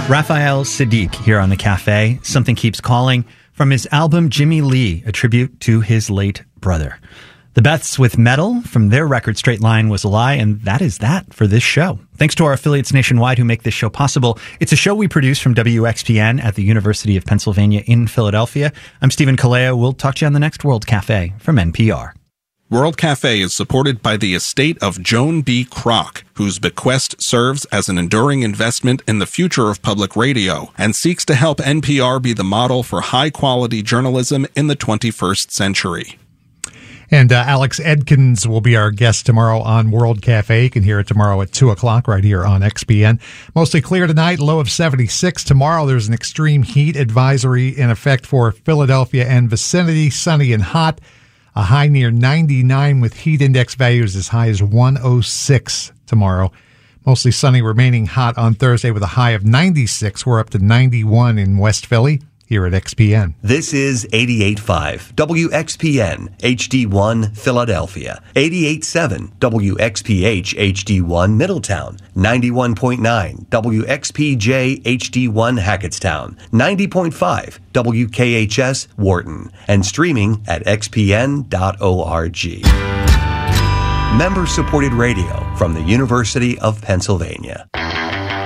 Raphael Saadiq here on the Cafe. Something Keeps Calling from his album Jimmy Lee, a tribute to his late brother. The Beths with Metal from their record Straight Line Was a Lie, and that is that for this show. Thanks to our affiliates nationwide who make this show possible. It's a show we produce from WXPN at the University of Pennsylvania in Philadelphia. I'm Stephen Kalea. We'll talk to you on the next World Cafe from NPR. World Cafe is supported by the estate of Joan B. Kroc, whose bequest serves as an enduring investment in the future of public radio and seeks to help NPR be the model for high-quality journalism in the 21st century. And Alex Edkins will be our guest tomorrow on World Cafe. You can hear it tomorrow at 2 o'clock right here on XPN. Mostly clear tonight, low of 76. Tomorrow there's an extreme heat advisory in effect for Philadelphia and vicinity, sunny and hot. A high near 99 with heat index values as high as 106 tomorrow. Mostly sunny, remaining hot on Thursday with a high of 96. We're up to 91 in West Philly here at XPN. This is 88.5 WXPN HD1 Philadelphia, 88.7 WXPH HD1 Middletown, 91.9 WXPJ HD1 Hackettstown, 90.5 WKHS Wharton, and streaming at xpn.org. Member-supported radio from the University of Pennsylvania.